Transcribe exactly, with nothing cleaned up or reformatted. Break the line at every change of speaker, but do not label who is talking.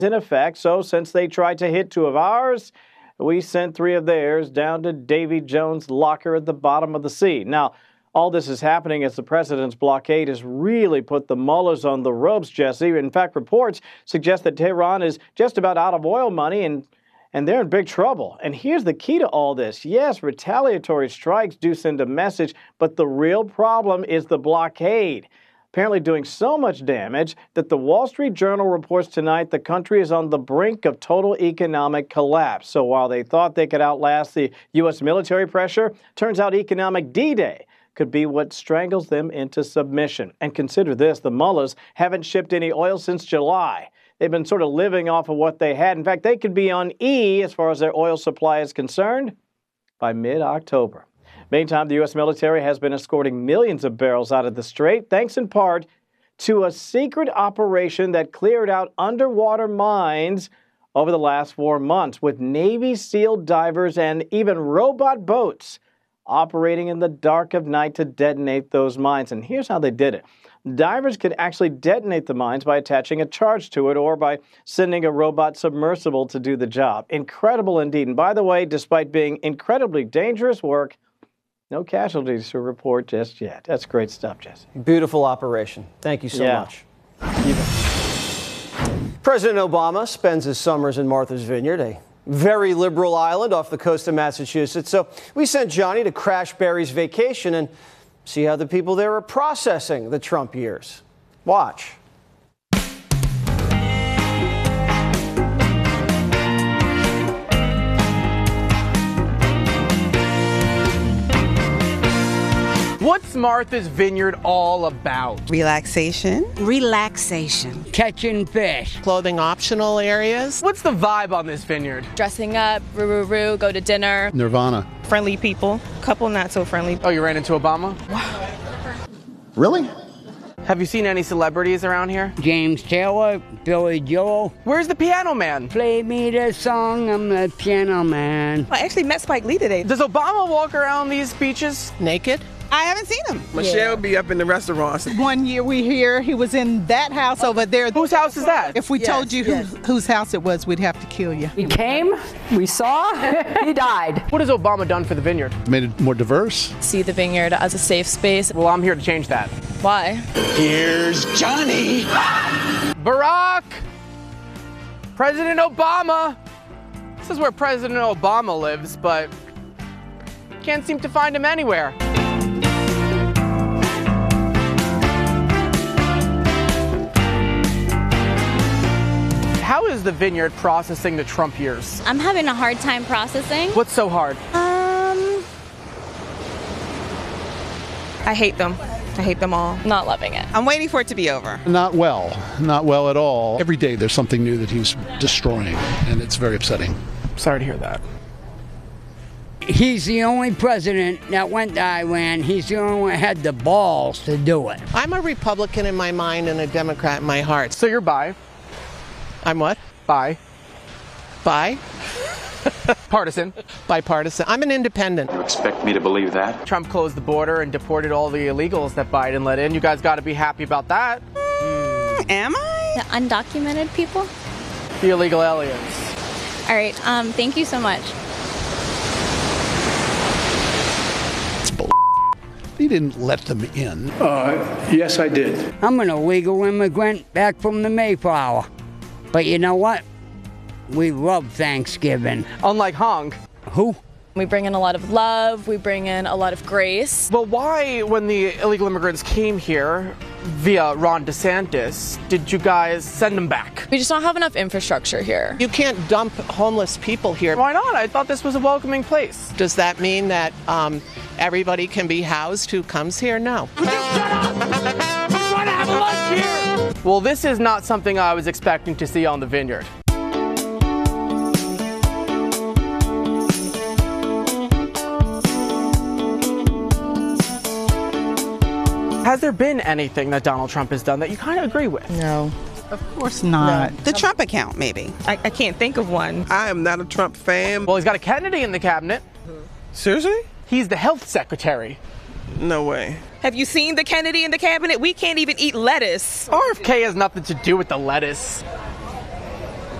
in effect. So since they tried to hit two of ours, we sent three of theirs down to Davy Jones' locker at the bottom of the sea. Now, all this is happening as the president's blockade has really put the mullahs on the ropes, Jesse. In fact, reports suggest that Tehran is just about out of oil money and And they're in big trouble. And here's the key to all this. Yes, retaliatory strikes do send a message, but the real problem is the blockade. Apparently doing so much damage that the Wall Street Journal reports tonight the country is on the brink of total economic collapse. So while they thought they could outlast the U S military pressure, turns out economic D-Day could be what strangles them into submission. And consider this, the mullahs haven't shipped any oil since July. They've been sort of living off of what they had. In fact, they could be on E as far as their oil supply is concerned by mid-October. Meantime, the U S military has been escorting millions of barrels out of the Strait, thanks in part to a secret operation that cleared out underwater mines over the last four months, with Navy SEAL divers and even robot boats operating in the dark of night to detonate those mines. And here's how they did it. Divers could actually detonate the mines by attaching a charge to it or by sending a robot submersible to do the job. Incredible indeed. And by the way, despite being incredibly dangerous work, no casualties to report just yet. That's great stuff, Jesse.
Beautiful operation. Thank you so
yeah.
much. President Obama spends his summers in Martha's Vineyard, a very liberal island off the coast of Massachusetts. So we sent Johnny to crash Barry's vacation and see how the people there are processing the Trump years. Watch.
What's Martha's Vineyard all about?
Relaxation.
Relaxation.
Catching fish.
Clothing optional areas.
What's the vibe on this vineyard?
Dressing up, roo-roo-roo, go to dinner.
Nirvana.
Friendly people, couple not so friendly.
Oh, you ran into Obama?
Wow.
Really?
Have you seen any celebrities around here?
James Taylor, Billy Joel.
Where's the piano man?
Play me the song, I'm the piano man.
I actually met Spike Lee today.
Does Obama walk around these beaches
naked?
I haven't seen him.
Michelle yeah. be up in the restaurants.
One year we hear he was in that house over there.
Whose house is that?
If we
yes,
told you
yes.
who, whose house it was, we'd have to kill you.
He came, we saw, he died.
What has Obama done for the vineyard?
Made it more diverse.
See the vineyard as a safe space.
Well, I'm here to change that.
Why?
Here's Johnny.
Barack! President Obama! This is where President Obama lives, but can't seem to find him anywhere. How is the vineyard processing the Trump years?
I'm having a hard time processing.
What's so hard?
Um,
I hate them. I hate them all.
Not loving it.
I'm waiting for it to be over.
Not well. Not well at all. Every day there's something new that he's destroying, and it's very upsetting.
Sorry to hear that.
He's the only president that went to Iran. He's the only one that had the balls to do it.
I'm a Republican in my mind and a Democrat in my heart.
So you're bi?
I'm what?
Bi.
Bi?
Partisan.
Bipartisan. I'm an independent.
You expect me to believe that?
Trump closed the border and deported all the illegals that Biden let in. You guys got to be happy about that.
Mm, am I?
The undocumented people?
The illegal aliens.
All right. Um, thank you so much.
It's bull. He didn't let them in.
Uh, yes, I did.
I'm an illegal immigrant back from the Mayflower. But you know what? We love Thanksgiving.
Unlike Hong.
Who?
We bring in a lot of love. We bring in a lot of grace.
Well, why, when the illegal immigrants came here via Ron DeSantis, did you guys send them back?
We just don't have enough infrastructure here.
You can't dump homeless people here.
Why not? I thought this was a welcoming place.
Does that mean that um, everybody can be housed who comes here? No.
Would you shut up? We want to have a lunch here. Well, this is not something I was expecting to see on the vineyard. Has there been anything that Donald Trump has done that you kind of agree with?
No.
Of course not.
No.
The Trump account, maybe.
I, I can't think of one.
I am not a Trump fan.
Well, he's got a Kennedy in the cabinet.
Seriously?
He's the health secretary.
No way.
Have you seen the Kennedy in the cabinet? We can't even eat lettuce.
R F K has nothing to do with the lettuce.